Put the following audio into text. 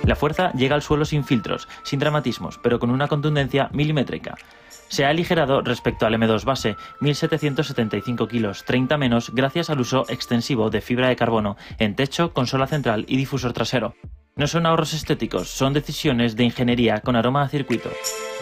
La fuerza llega al suelo sin filtros, sin dramatismos, pero con una contundencia milimétrica. Se ha aligerado respecto al M2 base, 1.775 kilos, 30 menos gracias al uso extensivo de fibra de carbono en techo, consola central y difusor trasero. No son ahorros estéticos, son decisiones de ingeniería con aroma a circuito.